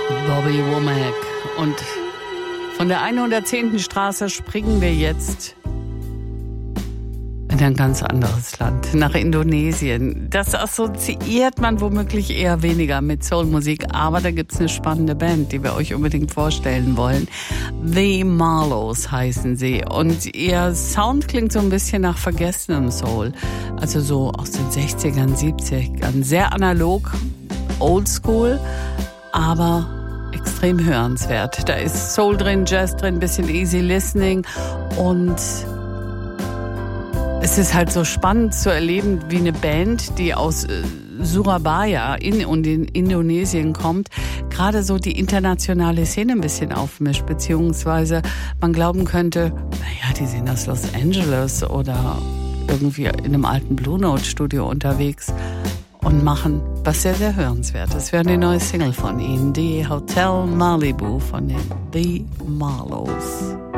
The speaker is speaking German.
Bobby Womack. Und von der 110. Straße springen wir jetzt in ein ganz anderes Land, nach Indonesien. Das assoziiert man womöglich eher weniger mit Soulmusik, aber da gibt's eine spannende Band, die wir euch unbedingt vorstellen wollen. The Marlows heißen sie und ihr Sound klingt so ein bisschen nach vergessenem Soul, also so aus den 60ern, 70ern, sehr analog, oldschool, aber extrem hörenswert. Da ist Soul drin, Jazz drin, bisschen easy listening und es ist halt so spannend zu erleben, wie eine Band, die aus Surabaya in Indonesien kommt, gerade so die internationale Szene ein bisschen aufmischt, beziehungsweise man glauben könnte, naja, die sind aus Los Angeles oder irgendwie in einem alten Blue Note Studio unterwegs und machen was sehr, sehr hörenswert. Das wäre die neue Single von ihnen, die Hotel Malibu von den The Marlows.